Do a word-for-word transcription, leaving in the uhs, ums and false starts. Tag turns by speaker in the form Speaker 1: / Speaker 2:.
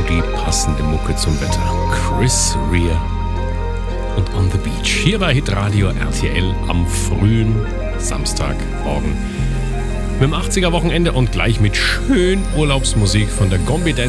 Speaker 1: die passende Mucke zum Wetter. Chris Rea und On the Beach. Hier bei Hitradio R T L am frühen Samstagmorgen. Mit dem achtziger Wochenende und gleich mit schön Urlaubsmusik von der Gombi